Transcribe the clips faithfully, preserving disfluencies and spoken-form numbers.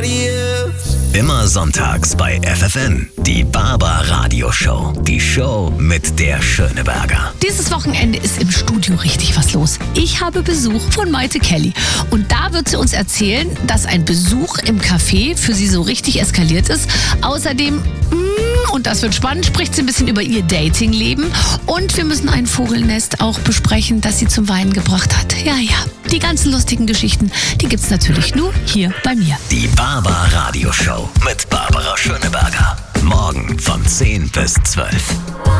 nobody else. Immer sonntags bei F F N, die Barber-Radio-Show. Die Show mit der Schöneberger. Dieses Wochenende ist im Studio richtig was los. Ich habe Besuch von Maite Kelly. Und da wird sie uns erzählen, dass ein Besuch im Café für sie so richtig eskaliert ist. Außerdem, mh, und das wird spannend, spricht sie ein bisschen über ihr Datingleben. Und wir müssen ein Vogelnest auch besprechen, das sie zum Weinen gebracht hat. Ja, ja, die ganzen lustigen Geschichten, die gibt's natürlich nur hier bei mir. Die Barber-Radio-Show mit Barbara Schöneberger. Morgen von zehn bis zwölf.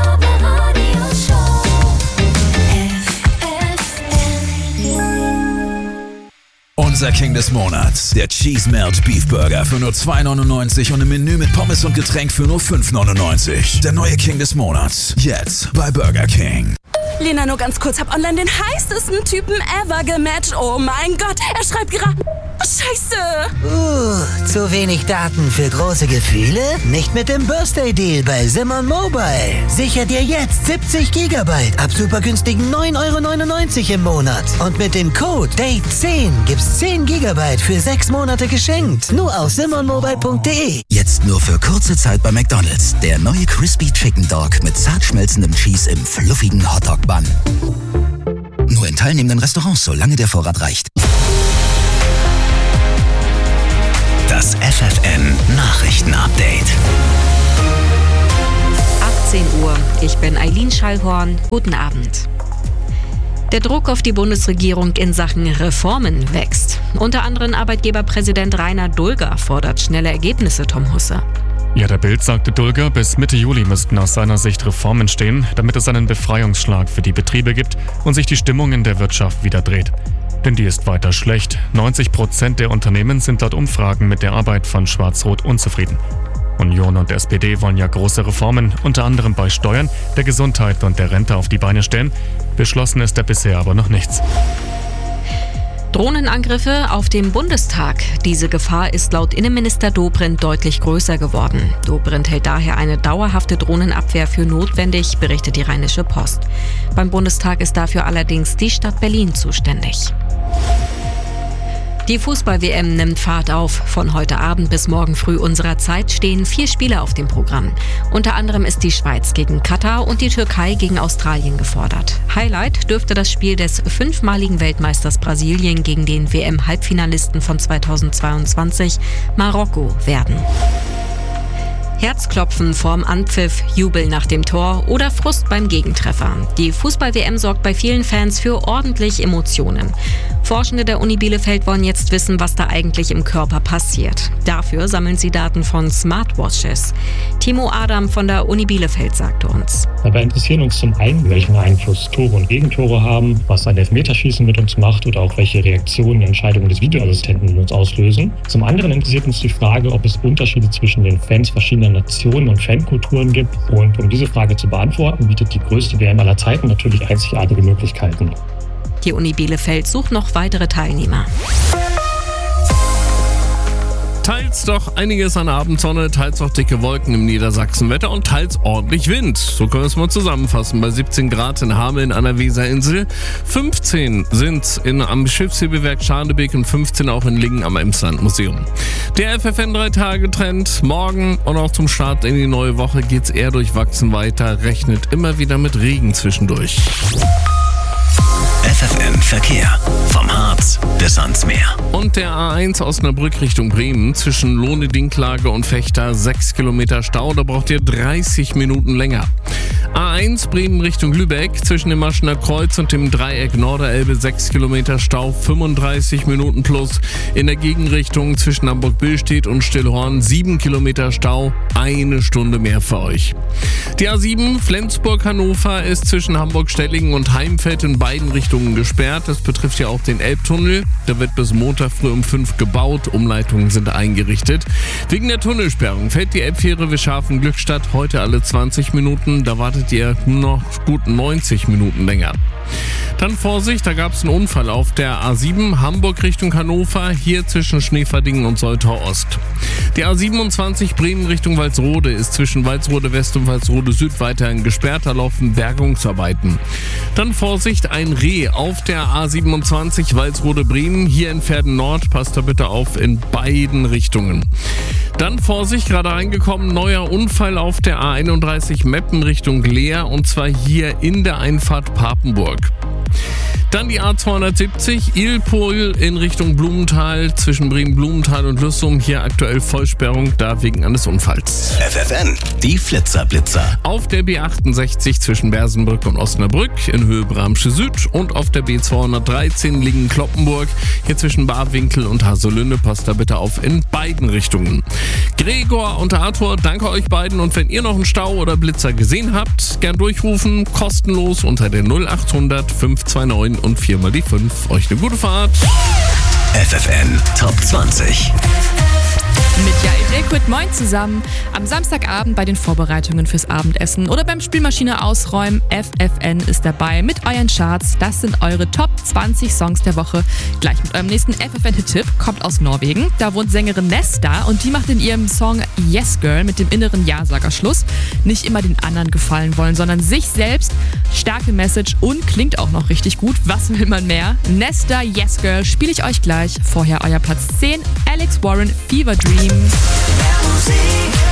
Unser King des Monats, der Cheese Melt Beef Burger für nur zwei neunundneunzig und im Menü mit Pommes und Getränk für nur fünf neunundneunzig. Der neue King des Monats, jetzt bei Burger King. Lena, nur ganz kurz, hab online den heißesten Typen ever gematcht. Oh mein Gott, er schreibt gerade... Scheiße! Uh, zu wenig Daten für große Gefühle? Nicht mit dem Birthday-Deal bei Simon Mobile. Sicher dir jetzt siebzig Gigabyte ab super günstigen neun Euro neunundneunzig im Monat. Und mit dem Code Date zehn gibt's zehn Gigabyte für sechs Monate geschenkt. Nur auf simon mobile punkt de. Jetzt nur für kurze Zeit bei McDonald's. Der neue Crispy Chicken Dog mit zart schmelzendem Cheese im fluffigen Hotdog-Bun. Nur in teilnehmenden Restaurants, solange der Vorrat reicht. Das F F N Nachrichten-Update. achtzehn Uhr. Ich bin Eileen Schallhorn. Guten Abend. Der Druck auf die Bundesregierung in Sachen Reformen wächst. Unter anderem Arbeitgeberpräsident Rainer Dulger fordert schnelle Ergebnisse, Tom Husse. Ja, der Bild sagte Dulger, bis Mitte Juli müssten aus seiner Sicht Reformen stehen, damit es einen Befreiungsschlag für die Betriebe gibt und sich die Stimmung in der Wirtschaft wieder dreht. Denn die ist weiter schlecht. neunzig Prozent der Unternehmen sind laut Umfragen mit der Arbeit von Schwarz-Rot unzufrieden. Union und S P D wollen ja große Reformen, unter anderem bei Steuern, der Gesundheit und der Rente auf die Beine stellen. Beschlossen ist da bisher aber noch nichts. Drohnenangriffe auf dem Bundestag. Diese Gefahr ist laut Innenminister Dobrindt deutlich größer geworden. Dobrindt hält daher eine dauerhafte Drohnenabwehr für notwendig, berichtet die Rheinische Post. Beim Bundestag ist dafür allerdings die Stadt Berlin zuständig. Die Fußball-W M nimmt Fahrt auf. Von heute Abend bis morgen früh unserer Zeit stehen vier Spiele auf dem Programm. Unter anderem ist die Schweiz gegen Katar und die Türkei gegen Australien gefordert. Highlight dürfte das Spiel des fünfmaligen Weltmeisters Brasilien gegen den W M-Halbfinalisten von zweitausendzweiundzwanzig, Marokko, werden. Herzklopfen vorm Anpfiff, Jubel nach dem Tor oder Frust beim Gegentreffer. Die Fußball-W M sorgt bei vielen Fans für ordentlich Emotionen. Forschende der Uni Bielefeld wollen jetzt wissen, was da eigentlich im Körper passiert. Dafür sammeln sie Daten von Smartwatches. Timo Adam von der Uni Bielefeld sagte uns. Dabei interessieren uns zum einen, welchen Einfluss Tore und Gegentore haben, was ein Elfmeterschießen mit uns macht oder auch welche Reaktionen Entscheidungen des Videoassistenten in uns auslösen. Zum anderen interessiert uns die Frage, ob es Unterschiede zwischen den Fans verschiedener Nationen und Fankulturen gibt. Und um diese Frage zu beantworten, bietet die größte W M aller Zeiten natürlich einzigartige Möglichkeiten. Die Uni Bielefeld sucht noch weitere Teilnehmer. Teils doch einiges an Abendsonne, teils auch dicke Wolken im Niedersachsenwetter und teils ordentlich Wind. So können wir es mal zusammenfassen. Bei siebzehn Grad in Hameln an der Weser-Insel, fünfzehn sind in, am Schiffshebewerk Scharnebeek und fünfzehn auch in Lingen am Emsland-Museum. Der F F N drei Tage Trend. Morgen und auch zum Start in die neue Woche geht's eher durchwachsen weiter. Rechnet immer wieder mit Regen zwischendurch. F F N Verkehr. Vom Harz bis ans Meer. Und der A eins Osnabrück Richtung Bremen zwischen Lohne-Dinklage und Vechta sechs Kilometer Stau. Da braucht ihr dreißig Minuten länger. A eins Bremen Richtung Lübeck zwischen dem Maschener Kreuz und dem Dreieck Norderelbe sechs Kilometer Stau, fünfunddreißig Minuten plus. In der Gegenrichtung zwischen Hamburg-Billstedt und Stillhorn sieben Kilometer Stau, eine Stunde mehr für euch. Die A sieben Flensburg-Hannover ist zwischen Hamburg-Stellingen und Heimfeld in beiden Richtungen gesperrt. Das betrifft ja auch den Elbtunnel. Der wird bis Montag früh um fünf gebaut. Umleitungen sind eingerichtet. Wegen der Tunnelsperrung fällt die Elbfähre Wischhafen-Glückstadt heute alle zwanzig Minuten. Da wartet wartet ihr noch gut neunzig Minuten länger. Dann Vorsicht, da gab es einen Unfall auf der A sieben, Hamburg Richtung Hannover, hier zwischen Schneeverdingen und Soltau Ost. Die A siebenundzwanzig Bremen Richtung Walsrode ist zwischen Walsrode West und Walsrode Süd weiterhin gesperrt, da laufen Bergungsarbeiten. Dann Vorsicht, ein Reh auf der A siebenundzwanzig Walsrode Bremen, hier in Verden Nord, passt da bitte auf in beiden Richtungen. Dann Vorsicht, gerade reingekommen, neuer Unfall auf der A einunddreißig Meppen Richtung Leer und zwar hier in der Einfahrt Papenburg. Dann die A zweihundertsiebzig, Ilpol in Richtung Blumenthal, zwischen Bremen-Blumenthal und Lüssum. Hier aktuell Vollsperrung, da wegen eines Unfalls. F F N, die Flitzerblitzer. Auf der B achtundsechzig zwischen Bersenbrück und Osnabrück in Höhe Bramsche Süd und auf der B zweihundertdreizehn Lingen-Kloppenburg, hier zwischen Barwinkel und Haselünne. Passt da bitte auf in beiden Richtungen. Gregor und Arthur, danke euch beiden und wenn ihr noch einen Stau oder Blitzer gesehen habt, gern durchrufen, kostenlos unter der null achthundert fünf zwei neun und viermal die fünf. Euch eine gute Fahrt. F F N Top zwanzig. Mit Jair Requit, moin zusammen. Am Samstagabend bei den Vorbereitungen fürs Abendessen oder beim Spülmaschine ausräumen, F F N ist dabei mit euren Charts. Das sind eure Top zwanzig Songs der Woche. Gleich mit eurem nächsten F F N-Hit-Tipp, kommt aus Norwegen. Da wohnt Sängerin Nesta und die macht in ihrem Song Yes Girl mit dem inneren Ja-Sager Schluss. Nicht immer den anderen gefallen wollen, sondern sich selbst. Starke Message und klingt auch noch richtig gut. Was will man mehr? Nesta, Yes Girl, spiele ich euch gleich. Vorher euer Platz zehn, Alex Warren, Fever Dream. Mehr Musik.